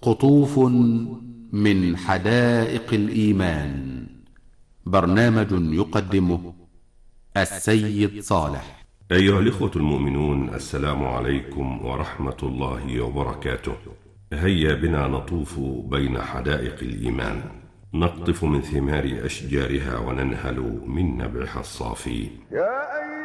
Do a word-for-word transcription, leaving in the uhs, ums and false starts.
قطوف من حدائق الإيمان. برنامج يقدمه السيد صالح. أيها الإخوة المؤمنون، السلام عليكم ورحمة الله وبركاته. هيا بنا نطوف بين حدائق الإيمان، نقطف من ثمار أشجارها وننهل من نبعها الصافي.